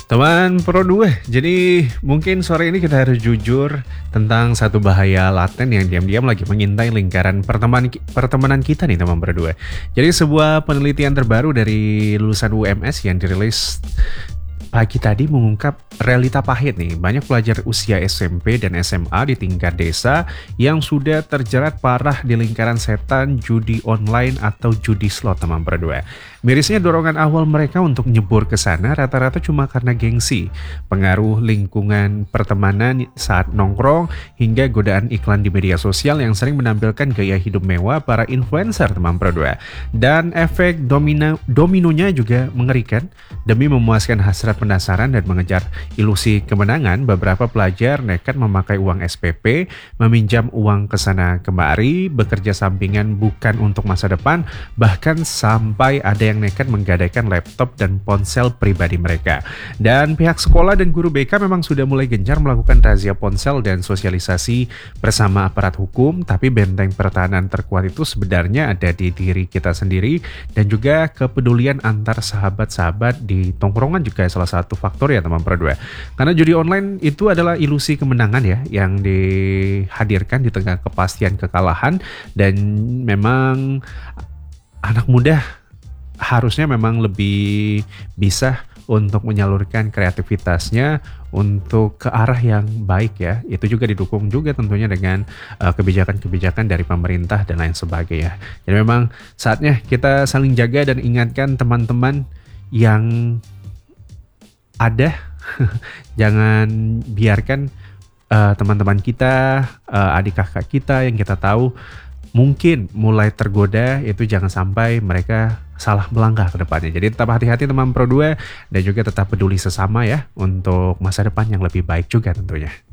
Teman Pro 2, jadi mungkin sore ini kita harus jujur tentang satu bahaya laten yang diam-diam lagi mengintai lingkaran pertemanan kita nih teman Pro 2. Jadi sebuah penelitian terbaru dari lulusan UMS yang dirilis pagi tadi mengungkap realita pahit nih. Banyak pelajar usia SMP dan SMA di tingkat desa yang sudah terjerat parah di lingkaran setan judi online atau judi slot teman berdua. Mirisnya dorongan awal mereka untuk nyebur ke sana rata-rata cuma karena gengsi, pengaruh lingkungan pertemanan saat nongkrong, hingga godaan iklan di media sosial yang sering menampilkan gaya hidup mewah para influencer teman berdua. Dan efek dominonya juga mengerikan. Demi memuaskan hasrat penasaran dan mengejar ilusi kemenangan, beberapa pelajar nekat memakai uang SPP, meminjam uang ke sana kemari, bekerja sampingan bukan untuk masa depan, bahkan sampai ada yang nekat menggadaikan laptop dan ponsel pribadi mereka. Dan pihak sekolah dan guru BK memang sudah mulai gencar melakukan razia ponsel dan sosialisasi bersama aparat hukum, tapi benteng pertahanan terkuat itu sebenarnya ada di diri kita sendiri dan juga kepedulian antar sahabat-sahabat di tongkrongan juga salah satu faktor ya teman berdua. Karena judi online itu adalah ilusi kemenangan ya yang dihadirkan di tengah kepastian kekalahan, dan memang anak muda harusnya memang lebih bisa untuk menyalurkan kreativitasnya untuk ke arah yang baik ya. Itu juga didukung juga tentunya dengan kebijakan-kebijakan dari pemerintah dan lain sebagainya. Jadi memang saatnya kita saling jaga dan ingatkan teman-teman yang ada. Jangan biarkan teman-teman kita, adik kakak kita yang kita tahu mungkin mulai tergoda, itu jangan sampai mereka salah melangkah ke depannya. Jadi tetap hati-hati teman Pro 2 dan juga tetap peduli sesama ya untuk masa depan yang lebih baik juga tentunya.